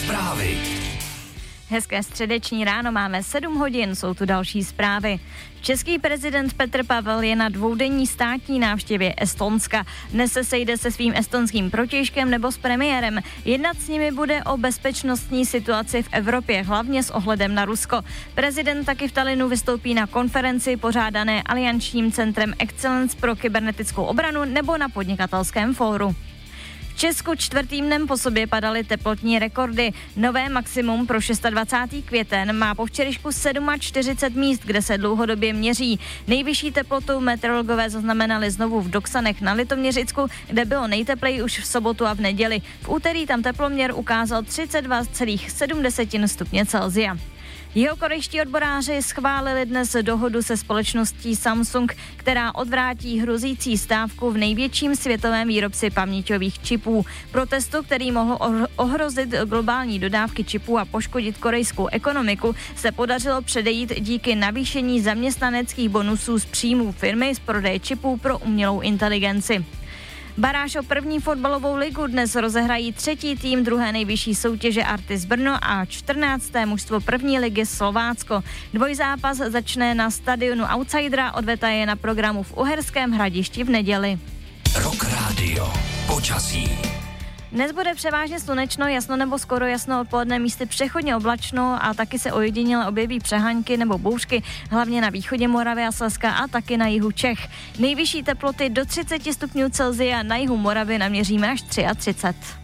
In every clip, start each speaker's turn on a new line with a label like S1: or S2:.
S1: Zprávy.
S2: Hezké středeční ráno, máme 7 hodin, jsou tu další zprávy. Český prezident Petr Pavel je na dvoudenní státní návštěvě Estonska. Dnes se sejde se svým estonským protějškem nebo s premiérem. Jednat s nimi bude o bezpečnostní situaci v Evropě, hlavně s ohledem na Rusko. Prezident taky v Tallinnu vystoupí na konferenci pořádané Aliančním centrem Excellence pro kybernetickou obranu nebo na podnikatelském fóru. V Česku 4. dnem po sobě padaly teplotní rekordy. Nové maximum pro 26. květen má po včerejšku 47 míst, kde se dlouhodobě měří. Nejvyšší teplotu meteorologové zaznamenali znovu v Doksanech na Litoměřicku, kde bylo nejtepleji už v sobotu a v neděli. V úterý tam teploměr ukázal 32,7 stupně Celsia. Jihokorejští odboráři schválili dnes dohodu se společností Samsung, která odvrátí hrozící stávku v největším světovém výrobci paměťových čipů. Protestu, který mohl ohrozit globální dodávky čipů a poškodit korejskou ekonomiku, se podařilo předejít díky navýšení zaměstnaneckých bonusů z příjmů firmy z prodeje čipů pro umělou inteligenci. Baráž o první fotbalovou ligu dnes rozehrají 3. tým druhé nejvyšší soutěže Artis Brno a 14. mužstvo první ligy Slovácko. Dvojzápas začne na stadionu Outsidera, odveta je na programu v Uherském Hradišti v neděli.
S1: Rock Radio. Počasí.
S2: Dnes bude převážně slunečno, jasno nebo skoro jasno, odpoledne místy přechodně oblačno a taky se ojediněle objeví přehánky nebo bouřky, hlavně na východě Moravy a Slezska a taky na jihu Čech. Nejvyšší teploty do 30 stupňů Celsia, na jihu Moravy naměříme až 33.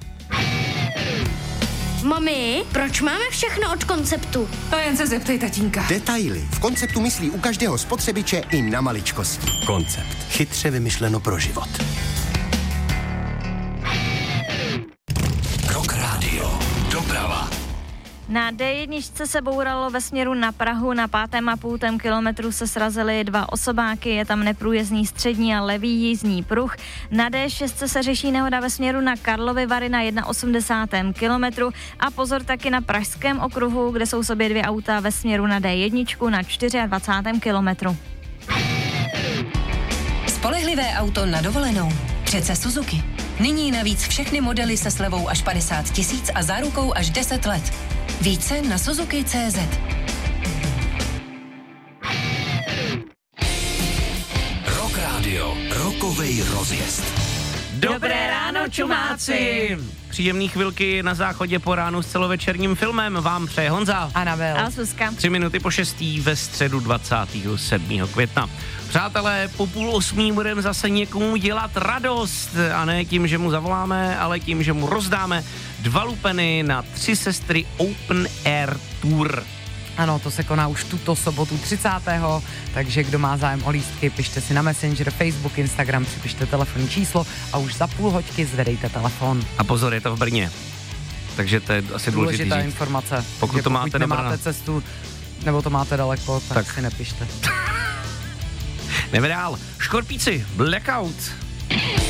S3: Mami, proč máme všechno od Konceptu?
S4: To jen se zeptej tatínka.
S5: Detaily. V Konceptu myslí u každého spotřebiče i na maličkosti. Koncept. Chytře vymyšleno pro život.
S1: Rock Radio. Doprava.
S2: Na D1 se bouralo ve směru na Prahu, na 5,5 kilometru se srazily 2 osobáky, je tam neprůjezdný střední a levý jízdní pruh. Na D6 se řeší nehoda ve směru na Karlovy Vary na 81. kilometru a pozor taky na Pražském okruhu, kde jsou sobě 2 auta ve směru na D1 na 24. kilometru.
S6: Spolehlivé auto na dovolenou. Přece Suzuki. Nyní navíc všechny modely se slevou až 50 000 a zárukou až 10 let. Více na Suzuki.cz.
S1: Rock Radio. Rockovej rozjezd.
S7: Dobré ráno, čumáci! Příjemný chvilky na záchodě po ránu s celovečerním filmem vám přeje Honza.
S4: Anabel.
S2: A Zuzka.
S7: 3 minuty po 6. ve středu 27. května. Přátelé, po 7:30 budeme zase někomu dělat radost. A ne tím, že mu zavoláme, ale tím, že mu rozdáme 2 lupeny na 3 sestry Open Air Tour.
S4: Ano, to se koná už tuto sobotu 30. Takže kdo má zájem o lístky, pište si na Messenger, Facebook, Instagram, připište telefonní číslo a už za půl hoďky zvedejte telefon.
S7: A pozor, je to v Brně. Takže to je asi důležitý
S4: Důležitá
S7: říct.
S4: informace.
S7: Pokud to máte
S4: nemáte cestu, nebo to máte daleko, tak si nepište.
S7: Jdeme dál. Škorpíci, Blackout.